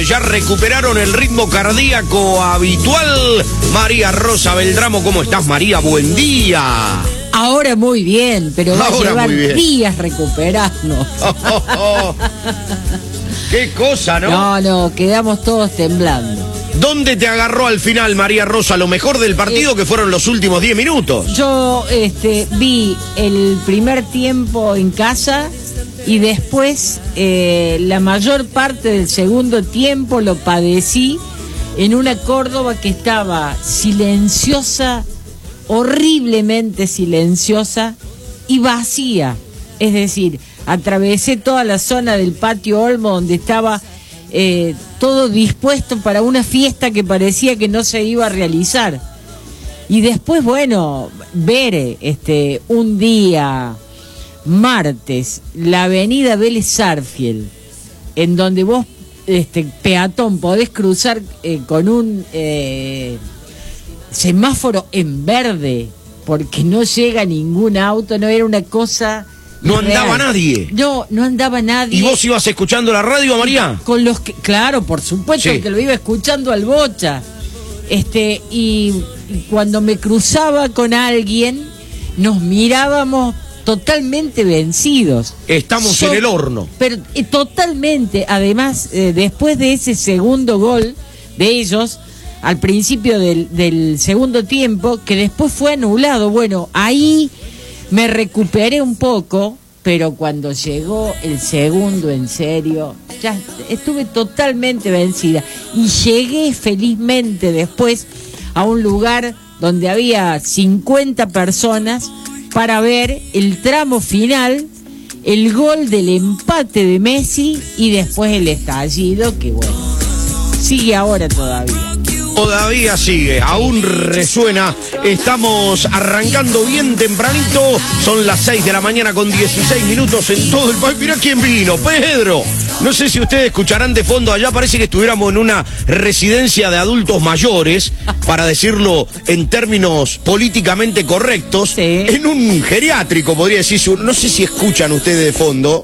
Ya recuperaron el ritmo cardíaco habitual. María Rosa Beltramo, ¿cómo estás, María? Buen día. Ahora muy bien, pero va a llevar días recuperarnos. Qué cosa, ¿no? No, quedamos todos temblando. ¿Dónde te agarró al final, María Rosa, lo mejor del partido, que fueron los últimos 10 minutos? Yo vi el primer tiempo en casa y después la mayor parte del segundo tiempo lo padecí en una Córdoba que estaba silenciosa, horriblemente silenciosa y vacía. Es decir, atravesé toda la zona del Patio Olmo donde estaba todo dispuesto para una fiesta que parecía que no se iba a realizar. Y después, bueno, ver un día martes la avenida Vélez Sarsfield, en donde vos, peatón, podés cruzar con un semáforo en verde, porque no llega ningún auto, no era una cosa... No andaba nadie. No andaba nadie. ¿Y vos ibas escuchando la radio, María? Con los que, claro, por supuesto, sí, que lo iba escuchando al Bocha. Y cuando me cruzaba con alguien, nos mirábamos totalmente vencidos. Estamos en el horno. Pero totalmente, además, después de ese segundo gol de ellos, al principio del segundo tiempo, que después fue anulado, bueno, ahí me recuperé un poco, pero cuando llegó el segundo, en serio, ya estuve totalmente vencida. Y llegué felizmente después a un lugar donde había 50 personas para ver el tramo final, el gol del empate de Messi y después el estallido, que bueno, sigue ahora todavía. Todavía sigue, aún resuena. Estamos arrancando bien tempranito. Son las 6 de la mañana con 16 minutos en todo el país. Mirá quién vino, Pedro. No sé si ustedes escucharán de fondo allá, parece que estuviéramos en una residencia de adultos mayores, para decirlo en términos políticamente correctos, sí, en un geriátrico, podría decirse. No sé si escuchan ustedes de fondo.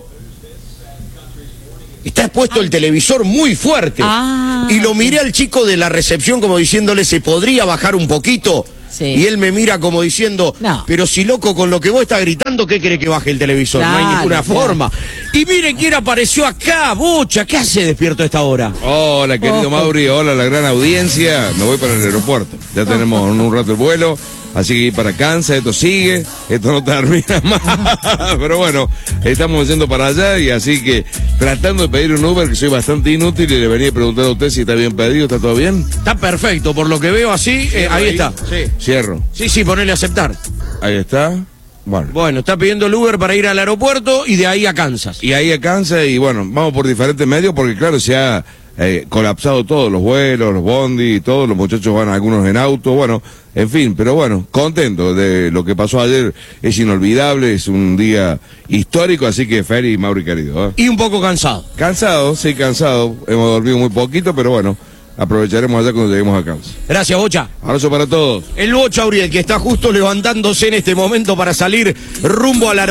Está expuesto el televisor muy fuerte. Y lo miré al chico de la recepción como diciéndole, ¿se podría bajar un poquito? Sí. Y él me mira como diciendo, no, pero si loco, con lo que vos estás gritando, ¿qué querés que baje el televisor? Claro, no hay ninguna forma. Y mire quién apareció acá, Bocha. ¿Qué hace despierto a esta hora? Hola, querido Mauri, hola la gran audiencia. Me voy para el aeropuerto. Ya tenemos en un rato el vuelo. Así que ir para Kansas, esto sigue, esto no termina más. Pero bueno, estamos yendo para allá y así que tratando de pedir un Uber, que soy bastante inútil, y le venía preguntando a usted si está bien pedido, ¿está todo bien? Está perfecto, por lo que veo así, ahí está. Sí. Cierro. Sí, ponele a aceptar. Ahí está. Bueno, está pidiendo el Uber para ir al aeropuerto y de ahí a Kansas. Y ahí a Kansas y bueno, vamos por diferentes medios porque claro, se ha colapsado todos los vuelos, los bondi, todos los muchachos van algunos en auto, bueno, en fin, pero bueno, contento de lo que pasó ayer, es inolvidable, es un día histórico, así que Feri y Mauri querido. Y un poco cansado. Cansado, sí, cansado, hemos dormido muy poquito, pero bueno, aprovecharemos allá cuando lleguemos a Kansas. Gracias, Bocha. Abrazo para todos. El Bocha Uriel, que está justo levantándose en este momento para salir rumbo a la